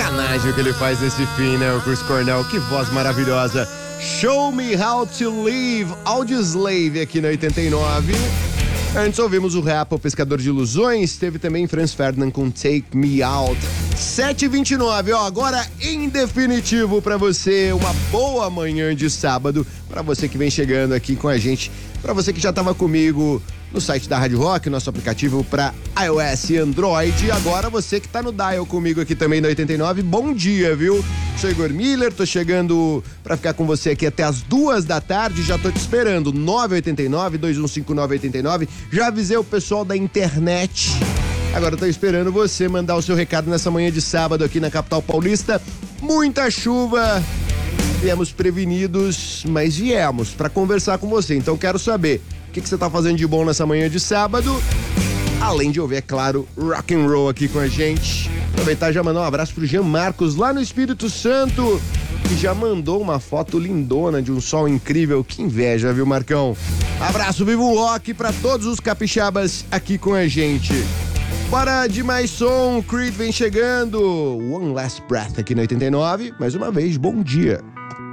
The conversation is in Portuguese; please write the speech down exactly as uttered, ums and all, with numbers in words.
sacanagem o que ele faz nesse fim, né, o Chris Cornell? Que voz maravilhosa. Show Me How to Live, Audioslave aqui na oitenta e nove. Antes ouvimos o rap O Pescador de Ilusões, teve também Franz Ferdinand com Take Me Out. sete e vinte e nove, ó, agora em definitivo pra você, uma boa manhã de sábado, pra você que vem chegando aqui com a gente, pra você que já tava comigo no site da Rádio Rock, nosso aplicativo para iOS e Android. Agora você que tá no dial comigo aqui também na oitenta e nove, bom dia, viu? Sou Igor Miller, tô chegando pra ficar com você aqui até as duas da tarde, já tô te esperando, nove oito nove, dois um cinco nove oito nove, já avisei o pessoal da internet. Agora eu tô esperando você mandar o seu recado nessa manhã de sábado aqui na capital paulista. Muita chuva, viemos prevenidos, mas viemos pra conversar com você, então quero saber o que, que você tá fazendo de bom nessa manhã de sábado, além de ouvir, é claro, rock and roll aqui com a gente. Aproveitar e já mandar um abraço pro Jean Marcos lá no Espírito Santo, que já mandou uma foto lindona de um sol incrível. Que inveja, viu, Marcão? Abraço, viva o rock pra todos os capixabas aqui com a gente. Bora de mais som, Creed vem chegando. One Last Breath aqui na oitenta e nove. Mais uma vez, bom dia.